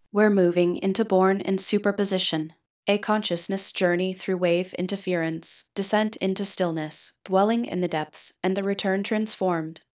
We're moving into born in superposition, a consciousness journey through wave interference, descent into stillness, dwelling in the depths, and the return transformed.